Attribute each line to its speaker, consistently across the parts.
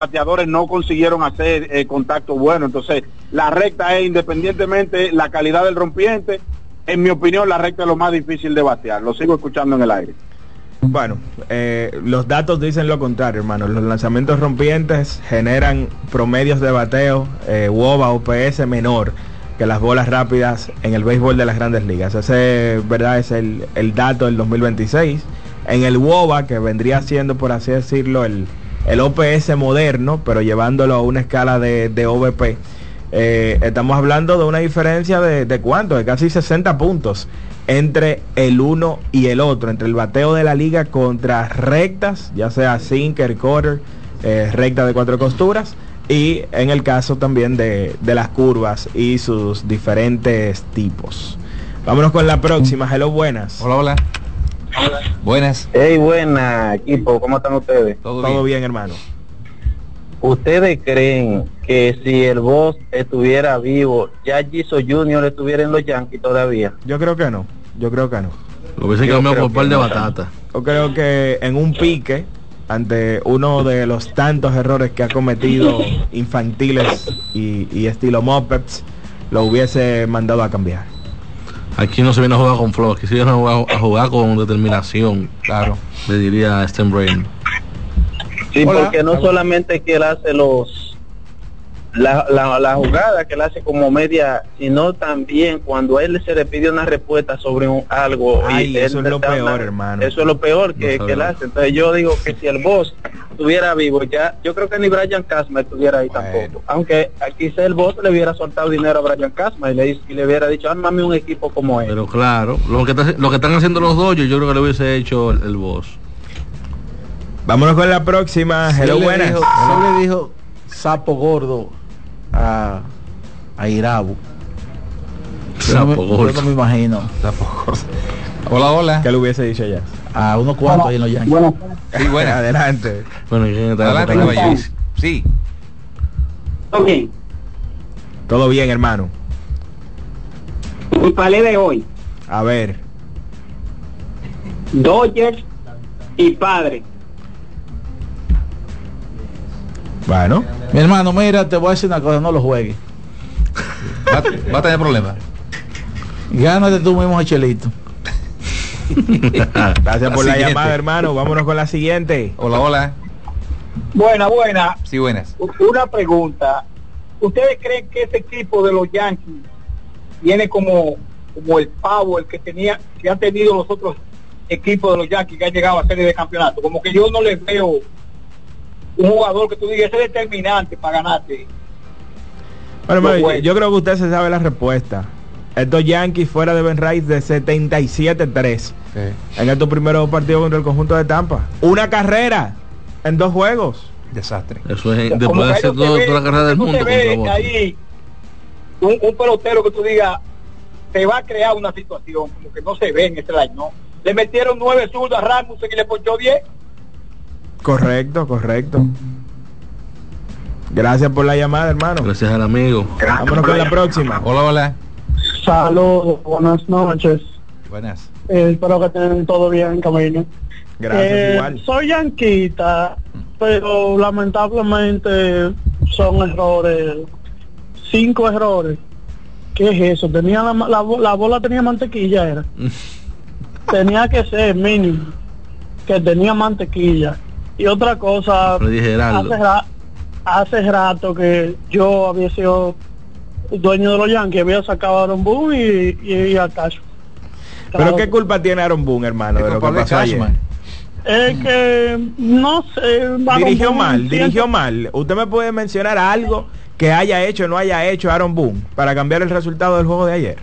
Speaker 1: bateadores no consiguieron hacer contacto bueno. Entonces, la recta es, independientemente la calidad del rompiente, en mi opinión, la recta es lo más difícil de batear. Lo sigo escuchando en el aire.
Speaker 2: Bueno, los datos dicen lo contrario, hermano. Los lanzamientos rompientes generan promedios de bateo, WOBA, OPS menor que las bolas rápidas en el béisbol de las grandes ligas. Ese, verdad, es el dato del 2026. En el WOBA, que vendría siendo, por así decirlo, el OPS moderno, pero llevándolo a una escala de OVP, estamos hablando de una diferencia de ¿cuánto? De casi 60 puntos entre el uno y el otro, entre el bateo de la liga contra rectas, ya sea sinker, quarter, recta de 4 costuras, y en el caso también de las curvas y sus diferentes tipos. Vámonos con la próxima. Hello, buenas.
Speaker 3: Hola, hola. Buenas.
Speaker 4: Hey, buena equipo, ¿cómo están ustedes?
Speaker 2: Todo bien, hermano.
Speaker 4: ¿Ustedes creen que si el Boss estuviera vivo, ya Jiso Jr. estuviera en los Yankees todavía?
Speaker 2: Yo creo que no.
Speaker 3: Lo hubiese cambiado por un par de batatas.
Speaker 2: Yo creo que en un pique, ante uno de los tantos errores que ha cometido infantiles y estilo Muppets, lo hubiese mandado a cambiar.
Speaker 3: Aquí no se viene a jugar con flow, aquí se viene a jugar con determinación. Claro, le diría a Stan Brain.
Speaker 4: Sí, hola. Porque no solamente que él hace la jugada que él hace como media, sino también cuando a él se le pide una respuesta sobre algo.
Speaker 2: Ay, eso es lo peor, hermano.
Speaker 4: Eso es lo peor que él hace. Entonces yo digo que si el Boss estuviera vivo, ya yo creo que ni Brian Cashman estuviera ahí tampoco. Aunque quizá el Boss le hubiera soltado dinero a Brian Cashman y le hubiera dicho, ármame un equipo como él.
Speaker 3: Pero claro, lo que están haciendo los Dodgers, yo creo que le hubiese hecho el Boss.
Speaker 2: Vámonos con la próxima. Hello, buenas.
Speaker 5: Se le dijo sapo gordo a Irabu.
Speaker 3: Sapo gordo.
Speaker 5: Yo no me imagino.
Speaker 3: Sapo gordo. Hola, hola.
Speaker 2: ¿Qué le hubiese dicho ya?
Speaker 5: A unos cuantos ahí en los Yankees.
Speaker 4: Bueno,
Speaker 3: sí, buena.
Speaker 2: Adelante.
Speaker 3: Bueno, adelante, caballero. Sí.
Speaker 6: Ok.
Speaker 2: Todo bien, hermano.
Speaker 6: Mi palé de hoy.
Speaker 2: A ver.
Speaker 6: Dodgers y Padre.
Speaker 2: Bueno.
Speaker 5: Mi hermano, mira, te voy a decir una cosa, no lo juegues.
Speaker 3: Va a tener problemas.
Speaker 5: Gánate tú mismo, Chelito.
Speaker 2: Gracias por la llamada, hermano. Vámonos con la siguiente.
Speaker 3: Hola, hola.
Speaker 6: Buena.
Speaker 3: Sí, buenas.
Speaker 6: Una pregunta. ¿Ustedes creen que ese equipo de los Yankees viene como el power que han tenido los otros equipos de los Yankees que han llegado a serie de campeonato? Como que yo no les veo un jugador que tú digas ese es determinante para ganarte.
Speaker 2: Bueno, yo creo que usted se sabe la respuesta. Estos Yankees fuera de Ben Rice de 77-3 en estos primeros partidos contra el conjunto de Tampa. Una carrera en 2 juegos.
Speaker 5: Desastre.
Speaker 3: Eso es después de hacer toda la carrera del mundo.
Speaker 6: Ahí un pelotero que tú digas te va a crear una situación como que no se ve en este line, ¿no? Le metieron 9 zurdos a Ramos y le ponchó 10.
Speaker 2: Correcto. Gracias por la llamada, hermano.
Speaker 3: Gracias al amigo.
Speaker 2: Vámonos con la próxima.
Speaker 3: Hola, hola.
Speaker 7: Saludos, buenas noches.
Speaker 3: Buenas.
Speaker 7: Espero que estén todo bien en camino.
Speaker 2: Gracias, igual.
Speaker 7: Soy yanquita, pero lamentablemente son errores. 5 errores. ¿Qué es eso? Tenía la bola tenía mantequilla, era. Tenía que ser mínimo que tenía mantequilla. Y otra cosa, hace rato que yo había sido dueño de los Yankees, había sacado a Aaron Boone y a Cashman.
Speaker 2: ¿Pero qué culpa tiene Aaron Boone, hermano, de lo que pasó ayer?
Speaker 7: Es que, no sé...
Speaker 2: Dirigió mal. ¿Usted me puede mencionar algo que haya hecho o no haya hecho Aaron Boone para cambiar el resultado del juego de ayer?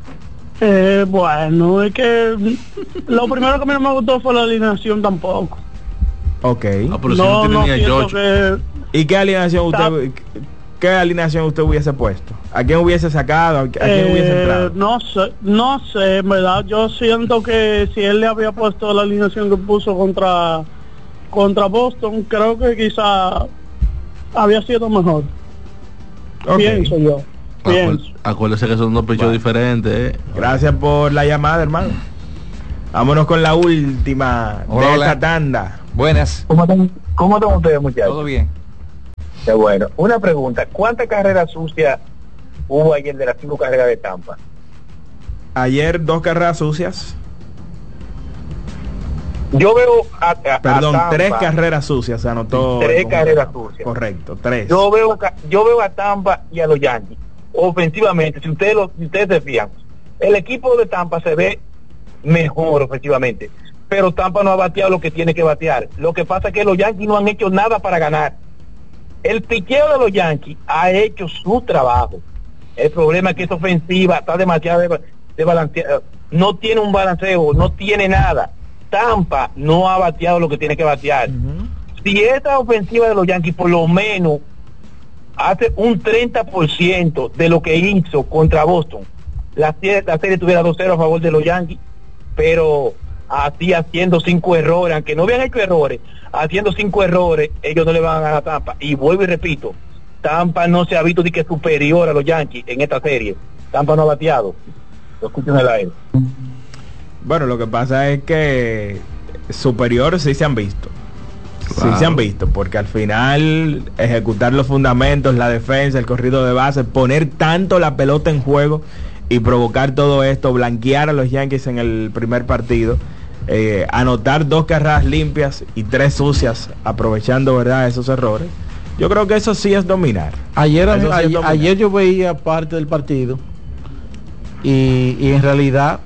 Speaker 7: Bueno, es que lo primero que a mí no me gustó fue la alineación tampoco.
Speaker 2: Ok.
Speaker 3: Pero si no tenía George.
Speaker 2: ¿Y qué alineación usted hubiese puesto? ¿A quién hubiese sacado? ¿A quién hubiese entrado?
Speaker 7: No sé, en verdad. Yo siento que si él le había puesto la alineación que puso contra Boston, creo que quizá había sido mejor. Okay. Pienso yo.
Speaker 3: Acuérdese que son 2 pechos diferentes.
Speaker 2: Gracias por la llamada, hermano. Vámonos con la última de esta tanda.
Speaker 3: Buenas.
Speaker 4: ¿Cómo están ustedes, muchachos?
Speaker 3: Todo bien.
Speaker 6: Qué bueno. Una pregunta, ¿cuántas carreras sucias hubo ayer de las 5 carreras de Tampa?
Speaker 2: Ayer 2 carreras sucias.
Speaker 6: Yo veo
Speaker 2: Perdón,
Speaker 6: a Tampa,
Speaker 2: 3 carreras sucias se anotó.
Speaker 6: 3 carreras sucias.
Speaker 2: Correcto, 3.
Speaker 6: Yo veo a Tampa y a los Yankees ofensivamente, si ustedes se fijan, el equipo de Tampa se ve mejor ofensivamente, pero Tampa no ha bateado lo que tiene que batear. Lo que pasa es que los Yankees no han hecho nada para ganar. El picheo de los Yankees ha hecho su trabajo. El problema es que esa ofensiva está demasiado desbalanceada, no tiene un balanceo, no tiene nada. Tampa no ha bateado lo que tiene que batear. Si esta ofensiva de los Yankees por lo menos hace un 30% de lo que hizo contra Boston, la serie tuviera 2-0 a favor de los Yankees, pero así haciendo 5 errores, aunque no habían hecho errores, haciendo 5 errores, ellos no le van a ganar a Tampa. Y vuelvo y repito, Tampa no se ha visto de que es superior a los Yankees en esta serie. Tampa no ha bateado. Lo escucho en el aire.
Speaker 2: Bueno, lo que pasa es que superiores sí se han visto. Claro. Sí se han visto, porque al final ejecutar los fundamentos, la defensa, el corrido de base, poner tanto la pelota en juego y provocar todo esto, blanquear a los Yankees en el primer partido, anotar 2 carreras limpias y 3 sucias, aprovechando, ¿verdad?, esos errores. Yo creo que eso sí es dominar.
Speaker 5: Ayer yo veía parte del partido y en realidad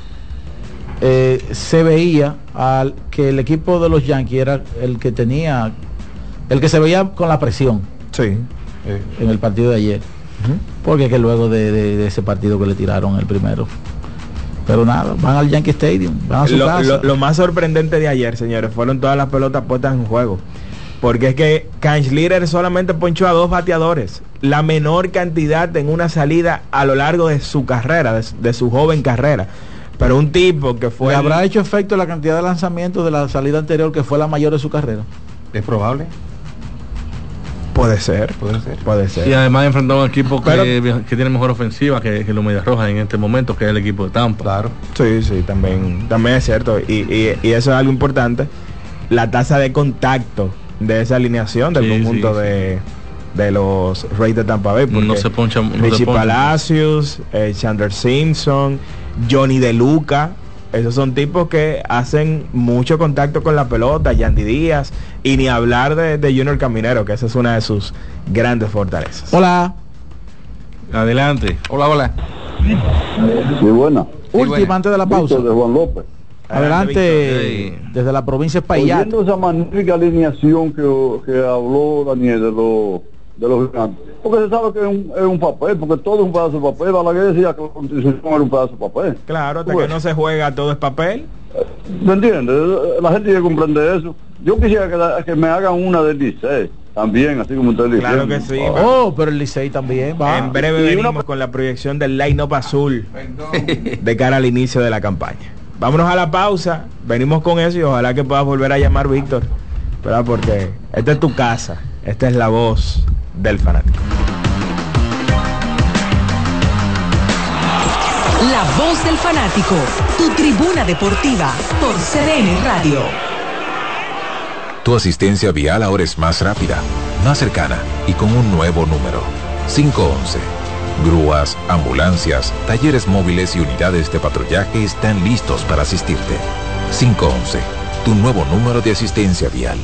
Speaker 5: se veía que el equipo de los Yankees era el que se veía con la presión,
Speaker 2: sí,
Speaker 5: en el partido de ayer, porque que luego de ese partido que le tiraron el primero, pero nada, van al Yankee Stadium, van a su casa.
Speaker 2: Lo más sorprendente de ayer, señores, fueron todas las pelotas puestas en juego, porque es que Kansleder solamente ponchó a 2 bateadores, la menor cantidad en una salida a lo largo de su carrera, de su joven carrera. Pero un tipo que fue...
Speaker 5: ¿Le habrá hecho efecto la cantidad de lanzamientos de la salida anterior, que fue la mayor de su carrera?
Speaker 8: ¿Es probable?
Speaker 2: Puede ser.
Speaker 3: Y además enfrentó a un equipo que tiene mejor ofensiva que los Medias Rojas en este momento, que es el equipo de Tampa.
Speaker 8: Claro.
Speaker 2: Sí, también es cierto. Y eso es algo importante. La tasa de contacto de esa alineación del conjunto de los Rays de Tampa Bay.
Speaker 3: No se poncha.
Speaker 2: Richie Palacios, Chandler Simpson, Johnny De Luca, esos son tipos que hacen mucho contacto con la pelota. Yandy Díaz, y ni hablar de Junior Caminero, que esa es una de sus grandes fortalezas.
Speaker 5: Hola.
Speaker 3: Adelante.
Speaker 8: Hola.
Speaker 1: Sí, buena.
Speaker 5: Última antes de la pausa.
Speaker 1: Víctor de Juan López.
Speaker 5: Adelante, desde la provincia de Espaillat.
Speaker 1: Oyendo esa magnífica alineación que habló Daniel de los gigantes, porque se sabe que es un papel, porque todo es un pedazo de papel. Balaguer decía que la constitución era un pedazo de papel.
Speaker 2: Claro, hasta que no se juega todo es papel.
Speaker 1: ¿Me entiendes? La gente tiene que comprender eso. Yo quisiera que me hagan una del Licey también, así como usted dice.
Speaker 2: Claro que sí.
Speaker 5: Pero el Licey también va.
Speaker 2: En breve venimos con la proyección del line-up azul de cara al inicio de la campaña. Vámonos a la pausa, venimos con eso y ojalá que puedas volver a llamar, Víctor, ¿verdad? Porque esta es tu casa, esta es la voz del fanático.
Speaker 9: La voz del fanático, tu tribuna deportiva por CDN Radio.
Speaker 10: Tu asistencia vial ahora es más rápida, más cercana y con un nuevo número: 511. Grúas, ambulancias, talleres móviles y unidades de patrullaje están listos para asistirte. 511, tu nuevo número de asistencia vial.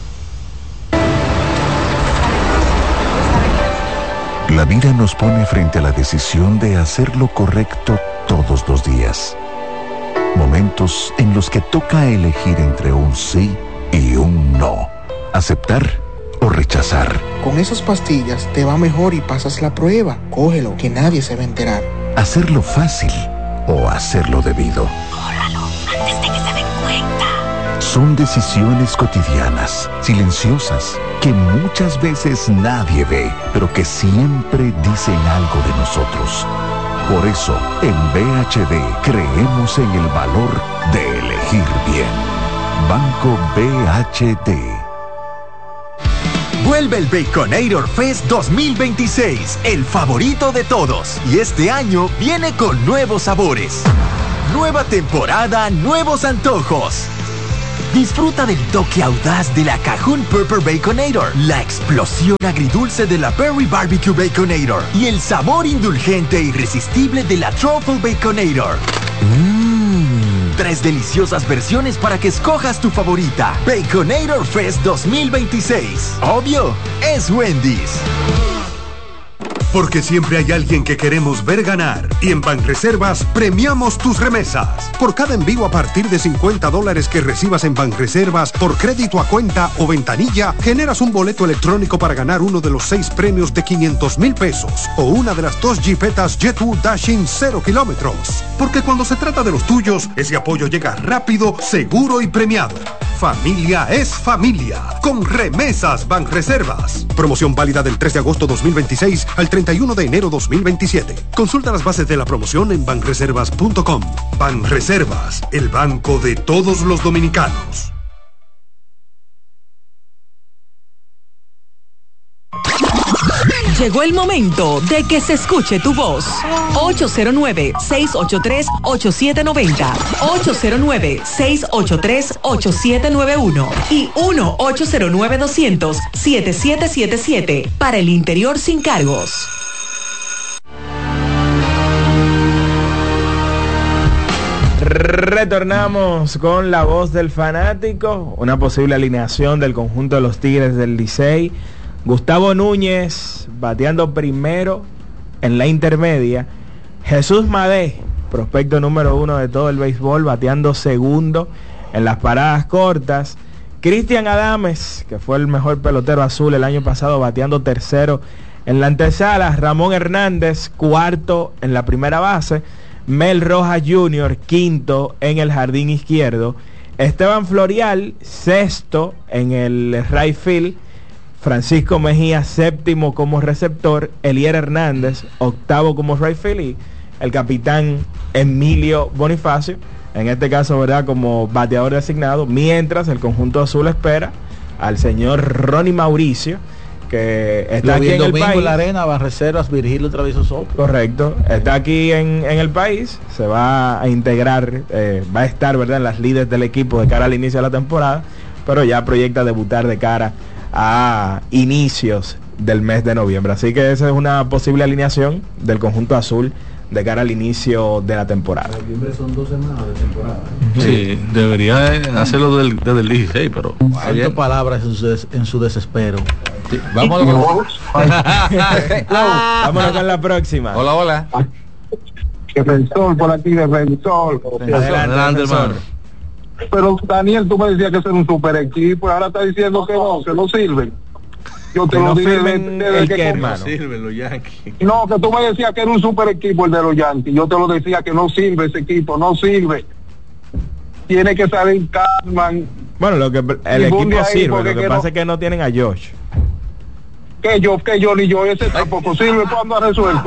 Speaker 11: La vida nos pone frente a la decisión de hacer lo correcto todos los días. Momentos en los que toca elegir entre un sí y un no. Aceptar o rechazar.
Speaker 12: Con esas pastillas te va mejor y pasas la prueba. Cógelo, que nadie se va a enterar.
Speaker 11: Hacerlo fácil o hacerlo debido.
Speaker 9: Córralo antes de que se den cuenta.
Speaker 11: Son decisiones cotidianas, silenciosas, que muchas veces nadie ve, pero que siempre dicen algo de nosotros. Por eso, en BHD creemos en el valor de elegir bien. Banco BHD.
Speaker 13: Vuelve el Baconator Fest 2026, el favorito de todos. Y este año viene con nuevos sabores. Nueva temporada, nuevos antojos. Disfruta del toque audaz de la Cajun Pepper Baconator, la explosión agridulce de la Perry Barbecue Baconator y el sabor indulgente e irresistible de la Truffle Baconator. 3 deliciosas versiones para que escojas tu favorita. Baconator Fest 2026. Obvio, es Wendy's.
Speaker 8: Porque siempre hay alguien que queremos ver ganar. Y en Banreservas premiamos tus remesas. Por cada envío a partir de $50 que recibas en Banreservas por crédito a cuenta o ventanilla, generas un boleto electrónico para ganar uno de los 6 premios de $500,000 o una de las 2 Jeepetas Jet2 Dashing 0 kilómetros. Porque cuando se trata de los tuyos, ese apoyo llega rápido, seguro y premiado. Familia es familia. Con Remesas Banreservas. Promoción válida del 3 de agosto 2026 al 31 de enero 2027. Consulta las bases de la promoción en banreservas.com. Banreservas, el banco de todos los dominicanos.
Speaker 9: Llegó el momento de que se escuche tu voz. 809-683-8790. 809-683-8791. Y 1-809-200-7777. Para el interior sin cargos.
Speaker 2: Retornamos con la voz del fanático. Una posible alineación del conjunto de los Tigres del Licey. Gustavo Núñez bateando primero en la intermedia. Jesús Madé, prospecto número 1 de todo el béisbol, bateando segundo en las paradas cortas. Cristian Adames, que fue el mejor pelotero azul el año pasado, bateando tercero en la antesala. Ramón Hernández, cuarto en la primera base. Mel Rojas Jr., quinto en el jardín izquierdo. Esteban Florial, sexto en el right field. Francisco Mejía, séptimo como receptor. Elier Hernández, octavo como right field. Y el capitán Emilio Bonifacio, en este caso, ¿verdad?, como bateador designado. Mientras el conjunto azul espera al señor Ronnie Mauricio, que está aquí en el país.
Speaker 5: En la arena, Banreservas, Virgilio Travieso Soto.
Speaker 2: Correcto, está aquí en el país. Se va a integrar, va a estar, ¿verdad?, en las líderes del equipo de cara al inicio de la temporada, pero ya proyecta debutar de cara a inicios del mes de noviembre. Así que esa es una posible alineación del conjunto azul de cara al inicio de la temporada.
Speaker 5: Noviembre son 2 semanas de temporada.
Speaker 3: Sí, debería hacerlo desde el 16, pero...
Speaker 5: Falta palabras en su desespero.
Speaker 3: Sí, vámonos
Speaker 2: con la próxima.
Speaker 3: Hola.
Speaker 6: Defensor por aquí, defensor.
Speaker 3: Adelante, hermano.
Speaker 6: Pero Daniel, tú me decías que son un super equipo y ahora está diciendo que no sirven. Yo te lo dije desde que
Speaker 2: hermano.
Speaker 3: No sirven los Yankees.
Speaker 6: No, que tú me decías que era un super equipo el de los Yankees. Yo te lo decía que no sirve ese equipo, no sirve. Tiene que salir Cashman.
Speaker 2: Bueno, el equipo sirve, lo que pasa es que no tienen a Josh.
Speaker 6: Que yo ni yo, ese tampoco sirve. ¿Cuándo ha resuelto?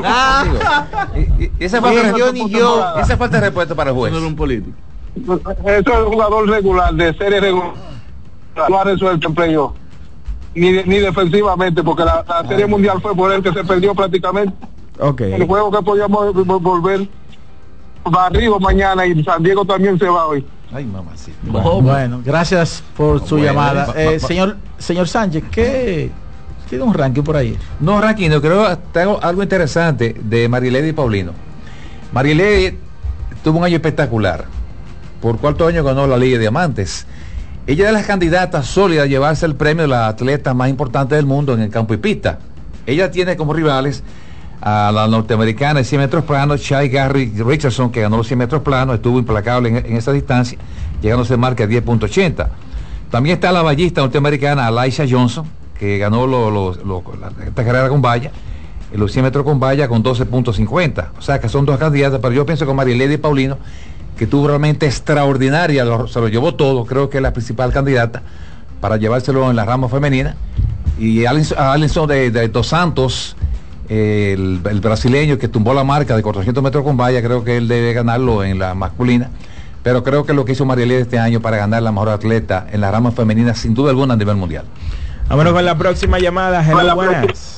Speaker 14: Y esa falta de respuesta para el juez.
Speaker 3: No era un político.
Speaker 6: Eso es un jugador regular, de serie regular. No ha resuelto en playoff. Ni defensivamente, porque la serie mundial fue por él que se perdió prácticamente.
Speaker 2: Okay.
Speaker 6: El juego que podíamos volver barrido mañana, y San Diego también se va hoy.
Speaker 5: Ay, mamacita. Bueno, gracias por su llamada. Señor Sánchez, ¿qué tiene un ranking por ahí?
Speaker 14: No, ranking, no, creo que tengo algo interesante de Marilady Paulino. Marilady tuvo un año espectacular. Por cuarto año ganó la Liga de Diamantes. Ella es de las candidatas sólidas a llevarse el premio de la atleta más importante del mundo en el campo y pista. Ella tiene como rivales a la norteamericana de 100 metros planos, Shai Gary Richardson, que ganó los 100 metros planos, estuvo implacable en esa distancia, llegándose a marca 10.80. También está la ballista norteamericana Alyssa Johnson, que ganó esta carrera con valla, los 100 metros con valla con 12.50. O sea que son dos candidatas, pero yo pienso que Marilady Paulino, que tuvo realmente extraordinaria, se lo llevó todo, creo que es la principal candidata para llevárselo en la rama femenina. Y Alisson de Dos Santos, el brasileño que tumbó la marca de 400 metros con valla, creo que él debe ganarlo en la masculina, pero creo que lo que hizo Marielé este año para ganar la mejor atleta en la rama femenina, sin duda alguna, a nivel mundial.
Speaker 2: Vámonos con la próxima llamada. Hello, buenas.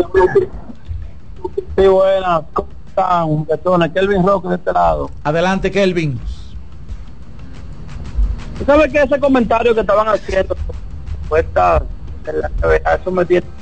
Speaker 4: Sí, buenas. Personas, Kelvin Roque de este lado.
Speaker 5: Adelante, Kelvin.
Speaker 4: ¿Tú sabes que ese comentario que estaban haciendo, eso me tiene